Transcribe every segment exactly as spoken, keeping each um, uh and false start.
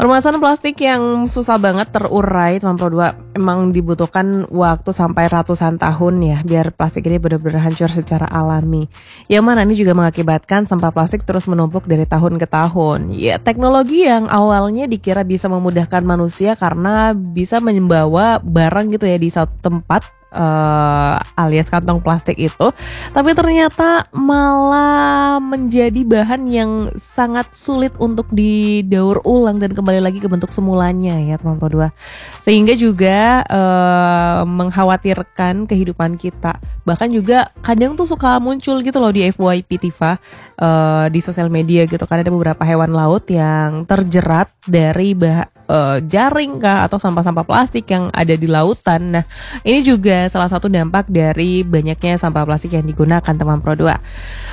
Permasalahan plastik yang susah banget terurai, teman Pro dua, emang dibutuhkan waktu sampai ratusan tahun ya biar plastik ini benar-benar hancur secara alami. Yang mana ini juga mengakibatkan sampah plastik terus menumpuk dari tahun ke tahun. Ya, teknologi yang awalnya dikira bisa memudahkan manusia karena bisa membawa barang gitu ya di satu tempat, Uh, alias kantong plastik itu, tapi ternyata malah menjadi bahan yang sangat sulit untuk didaur ulang dan kembali lagi ke bentuk semulanya ya teman Pro dua, sehingga juga uh, mengkhawatirkan kehidupan kita. Bahkan juga kadang tuh suka muncul gitu loh di F Y P Tifa, uh, di sosial media gitu kan, ada beberapa hewan laut yang terjerat dari bah Uh, jaring kah atau sampah-sampah plastik yang ada di lautan. Nah, ini juga salah satu dampak dari banyaknya sampah plastik yang digunakan teman Pro dua.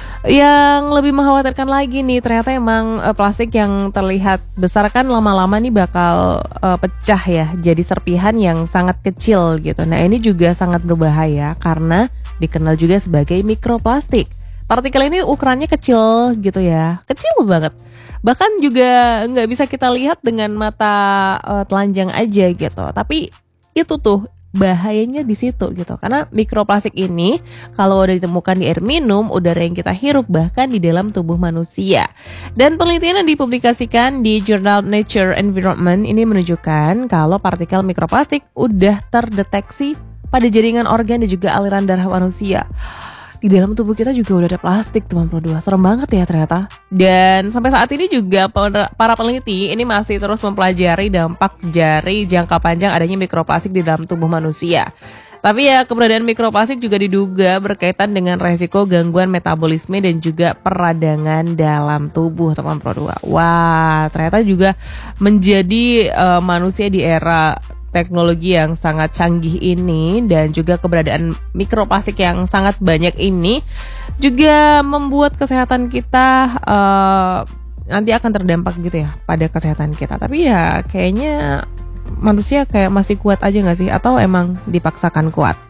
Yang lebih mengkhawatirkan lagi nih, ternyata emang uh, plastik yang terlihat besar kan lama-lama nih bakal uh, pecah ya, jadi serpihan yang sangat kecil gitu. Nah, ini juga sangat berbahaya karena dikenal juga sebagai mikroplastik. Partikel ini ukurannya kecil gitu ya, kecil banget. Bahkan juga nggak bisa kita lihat dengan mata uh, telanjang aja gitu. Tapi itu tuh bahayanya di situ gitu. Karena mikroplastik ini kalau udah ditemukan di air minum, udara yang kita hirup, bahkan di dalam tubuh manusia. Dan penelitian yang dipublikasikan di jurnal Nature Environment ini menunjukkan kalau partikel mikroplastik udah terdeteksi pada jaringan organ dan juga aliran darah manusia. Di dalam tubuh kita juga udah ada plastik teman Pro dua. Serem banget ya ternyata. Dan sampai saat ini juga para peneliti ini masih terus mempelajari dampak dari jangka panjang adanya mikroplastik di dalam tubuh manusia. Tapi ya keberadaan mikroplastik juga diduga berkaitan dengan resiko gangguan metabolisme dan juga peradangan dalam tubuh teman Pro dua. Wah, ternyata juga menjadi uh, manusia di era teknologi yang sangat canggih ini dan juga keberadaan mikroplastik yang sangat banyak ini juga membuat kesehatan kita uh, nanti akan terdampak gitu ya pada kesehatan kita. Tapi ya kayaknya manusia kayak masih kuat aja gak sih? Atau emang dipaksakan kuat?